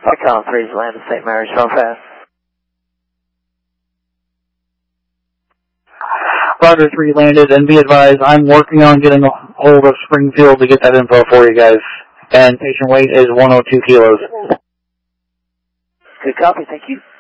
Icon 3's landed St. Mary's, front fast. Roger 3 landed, and be advised, I'm working on getting a hold of Springfield to get that info for you guys. And patient weight is 102 kilos. Good copy, thank you.